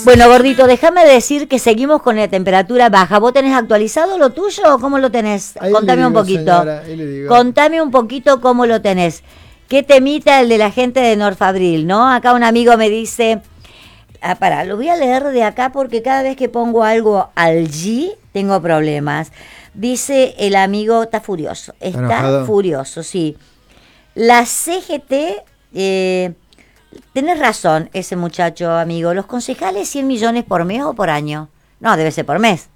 Bueno, gordito, déjame decir que seguimos con la temperatura baja. ¿Vos tenés actualizado lo tuyo o cómo lo tenés? Ahí Contame le digo, un poquito. Señora, ahí le digo. Contame un poquito cómo lo tenés. ¿Qué temita el de la gente de Norfabril, no? Acá un amigo me dice... pará, lo voy a leer de acá porque cada vez que pongo algo al G tengo problemas. Dice el amigo, está furioso. Está enojado. furioso, sí. La CGT... tenés razón, ese muchacho, amigo. Los concejales, 100 millones por mes o por año. No, debe ser por mes.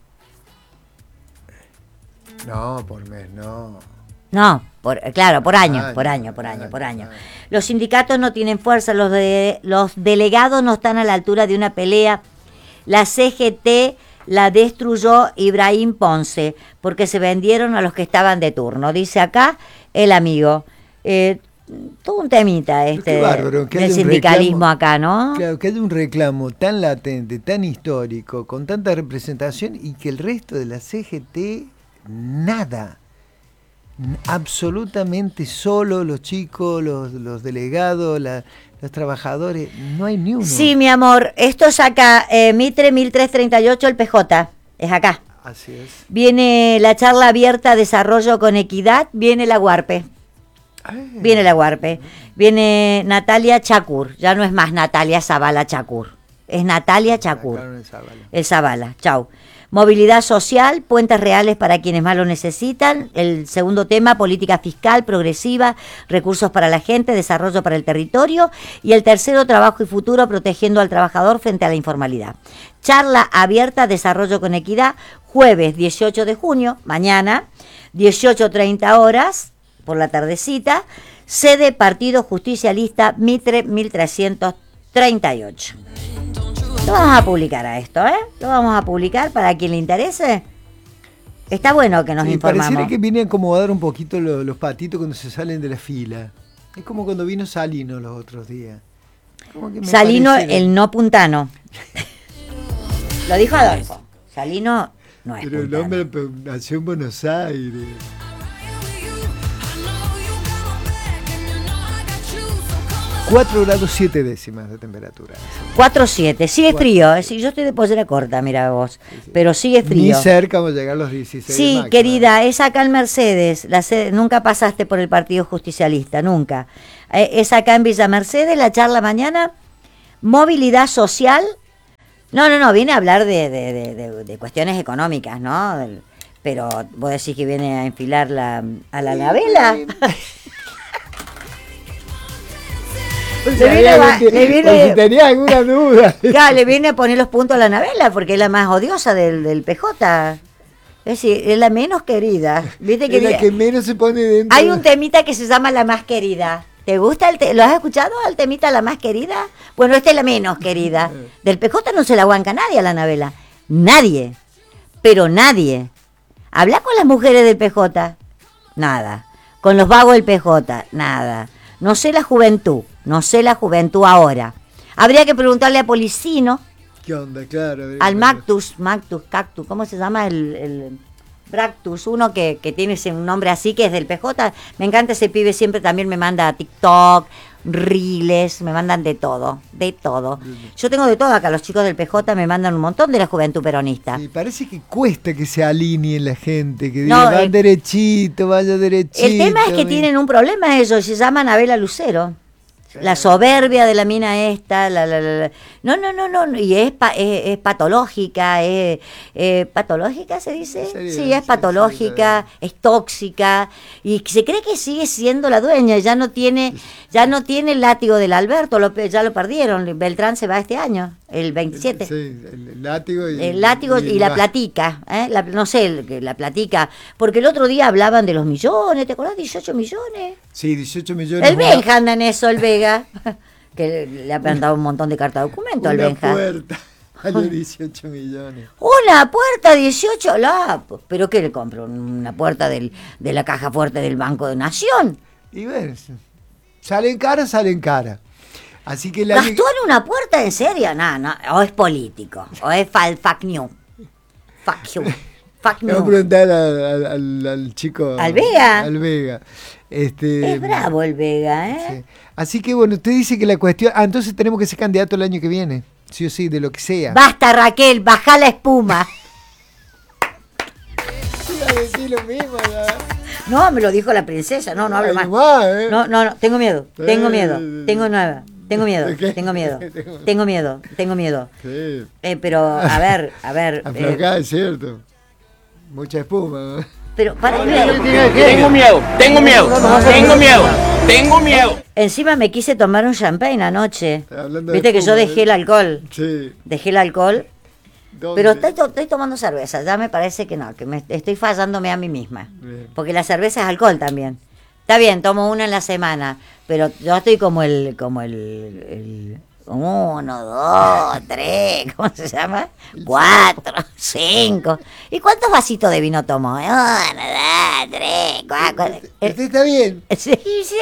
No, por mes, no. No, claro, por año. Los sindicatos no tienen fuerza, los delegados no están a la altura de una pelea. La CGT la destruyó Ibrahim Ponce, porque se vendieron a los que estaban de turno. Dice acá el amigo. Todo un temita bárbaro, que del sindicalismo acá, ¿no? Claro, que haya un reclamo tan latente, tan histórico, con tanta representación y que el resto de la CGT, nada. Absolutamente solo los chicos, los delegados, los trabajadores, no hay ni uno. Sí, mi amor, esto es acá, Mitre 1338, el PJ, es acá. Así es. Viene la charla abierta Desarrollo con Equidad, viene la Guarpe. Viene la Guarpe. Viene Natalia Chacur. Ya no es más Natalia Zavala Chacur. Es Natalia Chacur. El Zavala. Chau. Movilidad social, puentes reales para quienes más lo necesitan. El segundo tema, política fiscal progresiva, recursos para la gente, desarrollo para el territorio. Y el tercero, trabajo y futuro, protegiendo al trabajador frente a la informalidad. Charla abierta, desarrollo con equidad, jueves 18 de junio, mañana, 18:30 horas. Por la tardecita, sede Partido Justicialista Mitre 1338. Lo vamos a publicar a esto, Lo vamos a publicar para quien le interese. Está bueno que nos informamos. Pareciera que viene a acomodar un poquito los patitos cuando se salen de la fila. Es como cuando vino Salino los otros días. Salino, el no puntano. Lo dijo Adolfo. Salino no es pero puntano. el hombre nació en Buenos Aires. 4 grados 7 décimas de temperatura. 4,7. Sigue frío. Sí, yo estoy de pollera corta, mira vos. Sí. Pero sigue frío. Ni cerca vamos a llegar a los 16. Sí, máxima. Querida, es acá en Mercedes. Nunca pasaste por el Partido Justicialista, nunca. Es acá en Villa Mercedes, la charla mañana. Movilidad social. No, viene a hablar de cuestiones económicas, ¿no? Pero vos decís que viene a enfilar a la navela. Si tenía alguna duda. Claro, le viene a poner los puntos a la Nabela porque es la más odiosa del PJ. Es decir, es la menos querida. ¿Viste que es la que menos se pone dentro. Hay un temita que se llama La Más Querida. ¿Te gusta? ¿Lo has escuchado al temita La Más Querida? Bueno, esta es la menos querida. Del PJ no se la aguanca nadie a la Nabela. Nadie. Pero nadie. Habla con las mujeres del PJ. Nada. Con los vagos del PJ. Nada. No sé la juventud ahora. Habría que preguntarle a Policino. ¿Qué onda? Claro. Al Cactus, ¿cómo se llama? El Bractus, uno que tiene un nombre así, que es del PJ. Me encanta ese pibe, siempre también me manda TikTok, Reels, me mandan de todo. Yo tengo de todo acá, los chicos del PJ me mandan un montón de la juventud peronista. Sí, parece que cuesta que se alineen la gente, que diga, vaya derechito. El tema es que tienen un problema ellos, se llaman Abela Lucero. La soberbia de la mina esta, no, y es patológica, ¿patológica se dice? Sí, es patológica, es tóxica, y se cree que sigue siendo la dueña, ya no tiene el látigo del Alberto, ya lo perdieron, Beltrán se va este año, el 27. Sí, el látigo y la platica, la platica, porque el otro día hablaban de los millones, ¿te acordás? 18 millones. Sí, 18 millones. El Benja anda en eso, el Vega, que le ha plantado un montón de carta de documento al Benja. Una puerta, vale 18 millones. Una puerta, 18, ¿pero qué le compro? Una puerta de la caja fuerte del Banco de Nación. Y bueno, salen cara. Así que ¿Gastó en una puerta en serio? No, o es político, o es fuck new. Vamos a preguntar al chico. ¿Al Vega? Al Vega. Es bravo el Vega, Sí. Así que bueno, usted dice que la cuestión... entonces tenemos que ser candidato el año que viene. Sí o sí, de lo que sea. Basta, Raquel, bajá la espuma. Iba a decir lo mismo, No, me lo dijo la princesa. No hablo más. No, tengo miedo. Tengo miedo. Sí. Pero, a ver. Acá es cierto. Mucha espuma. Pero, Tengo miedo. Encima me quise tomar un champagne anoche. Hablando Viste de que yo espuma, dejé el alcohol. Sí. Dejé el alcohol. ¿Dónde? Pero estoy tomando cerveza. Ya me parece que no, que me estoy fallándome a mí misma. Bien. Porque la cerveza es alcohol también. Está bien, tomo una en la semana, pero yo estoy como el 1, 2, 3, ¿cómo se llama? 4, 5. ¿Y cuántos vasitos de vino tomo? 1, 2, 3, 4. Este está bien. Sí.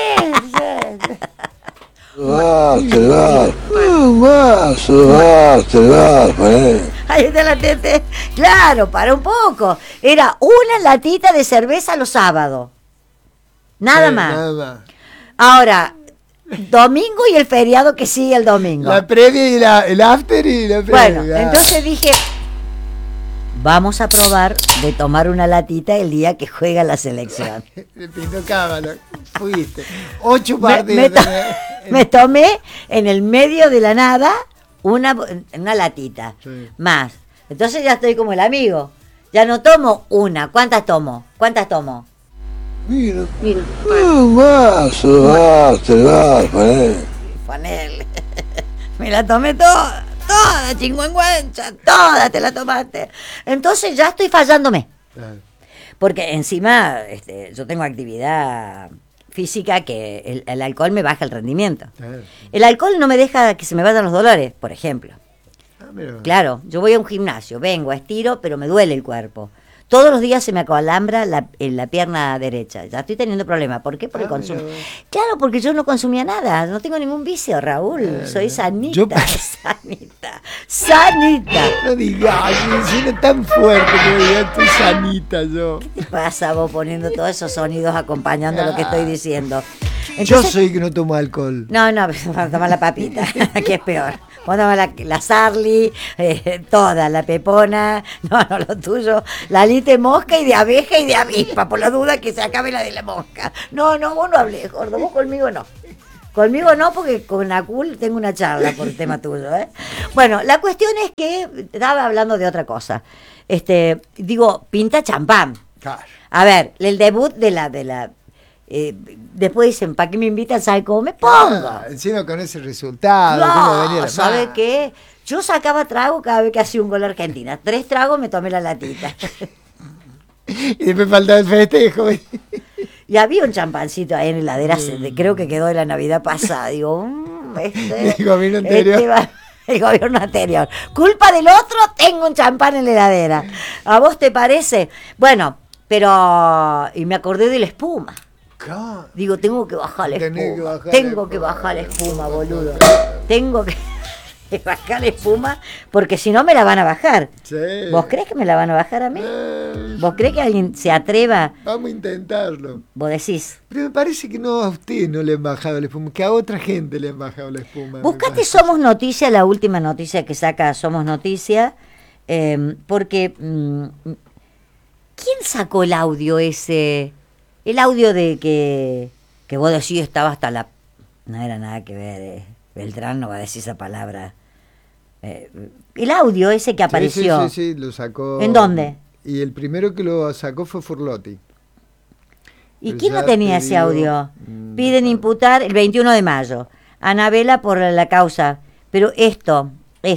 Ahí está la tete. Claro, para un poco. Era una latita de cerveza los sábados. Nada más. Ahora, domingo y el feriado que sigue el domingo. La previa y el after y la previa. Bueno, entonces dije, vamos a probar de tomar una latita el día que juega la selección. Le pintó cábalo. Fuiste. 8 partidos. Me tomé en el medio de la nada una latita. Sí. Más. Entonces ya estoy como el amigo. Ya no tomo una. ¿Cuántas tomo? Mira. Ponele. Me la tomé toda, chingüengüencha, toda te la tomaste. Entonces ya estoy fallándome. Porque encima yo tengo actividad física que el alcohol me baja el rendimiento. El alcohol no me deja que se me vayan los dolores, por ejemplo. Claro, yo voy a un gimnasio, vengo, estiro, pero me duele el cuerpo. Todos los días se me acalambra en la pierna derecha. Ya estoy teniendo problemas. ¿Por qué? Por el consumo. Claro, porque yo no consumía nada. No tengo ningún vicio, Raúl. Soy sanita. Sanita. No digas, suena tan fuerte que me digas, estoy sanita yo. ¿Qué te pasa vos poniendo todos esos sonidos acompañando lo que estoy diciendo? Entonces, yo soy que no tomo alcohol. No, toma la papita, que es peor. Vos tomás la Sarli, toda, la pepona, no, lo tuyo, la lite mosca y de abeja y de avispa, por la duda que se acabe la de la mosca. No, vos no hablés, gordo, vos conmigo no. Conmigo no, porque con Acul tengo una charla por el tema tuyo, ¿eh? Bueno, la cuestión es que estaba hablando de otra cosa. Digo, pinta champán. Claro. A ver, el debut de la después dicen, ¿para qué me invitan? ¿Sabe cómo me pongo? Encima con ese resultado. No, ¿sabe qué? Yo sacaba trago cada vez que hacía un gol a Argentina. 3 tragos me tomé la latita. Y después faltaba el festejo. Y había un champancito ahí en la heladera, creo que quedó de la Navidad pasada. Digo, el gobierno anterior. El gobierno anterior. Culpa del otro, tengo un champán en la heladera. ¿A vos te parece? Bueno, pero... Y me acordé de la espuma. Digo, tengo que bajar la espuma. Tengo que bajar la espuma, boludo. Tengo que bajar la espuma porque si no me la van a bajar. Sí. ¿Vos crees que me la van a bajar a mí? ¿Vos crees que alguien se atreva? Vamos a intentarlo. Vos decís. Pero me parece que no a usted no le han bajado la espuma, que a otra gente le han bajado la espuma. Buscate Somos Noticia, la última noticia que saca Somos Noticia, porque ¿quién sacó el audio ese? El audio de que vos decís estaba hasta la... No era nada que ver, Beltrán no va a decir esa palabra. El audio ese que apareció. Sí, lo sacó. ¿En dónde? Y el primero que lo sacó fue Furlotti. ¿Y quién no tenía ese audio? Piden imputar el 21 de mayo. Anabela por la causa. Pero esto,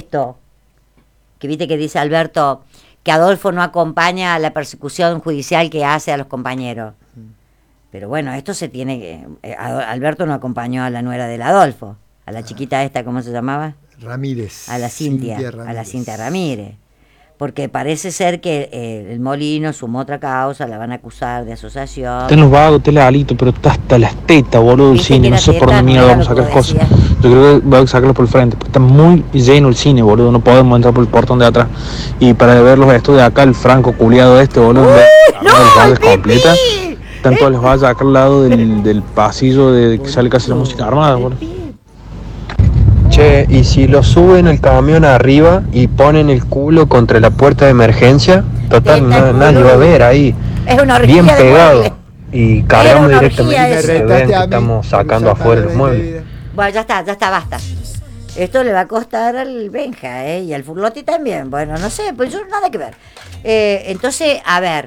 que viste que dice Alberto, que Adolfo no acompaña a la persecución judicial que hace a los compañeros. Pero bueno, esto se tiene que... Alberto no acompañó a la nuera del Adolfo, a la chiquita esta, ¿cómo se llamaba? Ramírez. A la Cintia Ramírez. Porque parece ser que el Molino sumó otra causa, la van a acusar de asociación. Ten los vagos, te la alito, pero está hasta las tetas, boludo, el cine. No sé por dónde mierda vamos a sacar cosas. Yo creo que voy a sacarlo por el frente, porque está muy lleno el cine, boludo. No podemos entrar por el portón de atrás. Y para ver los estos de acá, el Franco culiado boludo. ¡No, el completa. Están todas las vallas acá al lado del pasillo de que sale casi la música armada, boludo. Che, Y si lo suben el camión arriba y ponen el culo contra la puerta de emergencia, total, nadie va a ver ahí. Es una orgía Bien de pegado. muebles. Y cargamos Era una directamente orgía que eso. vean que estamos sacando afuera los muebles. Bueno, ya está, basta. Esto le va a costar al Benja, y al Furlotti también. Bueno, no sé, pues yo nada que ver. Entonces, a ver,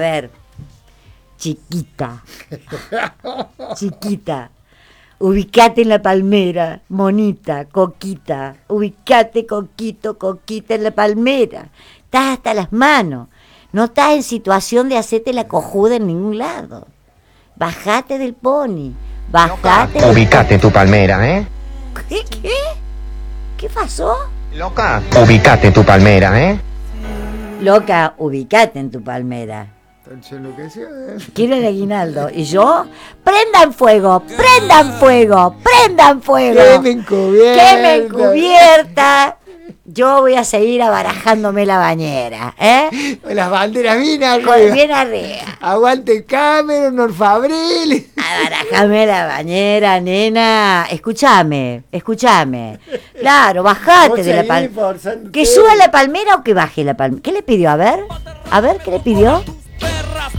chiquita, ubicate en la palmera, monita, coquita, ubicate, coquita en la palmera. Estás hasta las manos, no estás en situación de hacerte la cojuda en ningún lado. Bajate del pony, bajate. Ubicate tu palmera, ¿eh? ¿Qué? ¿Qué pasó? Loca, ubicate tu palmera, ¿eh? Loca, ubicate en tu palmera. Quiero el aguinaldo. ¿Y yo? ¡Prendan fuego! ¡Quemen cubierta! Yo voy a seguir abarajándome la bañera, Las banderas bien arriba. Aguante Cameron, Norfabril. Abarajame la bañera, nena. Escúchame. Claro, bajate de la palmera. ¿Que suba la palmera o que baje la palmera? ¿Qué le pidió? A ver, ¿qué le pidió?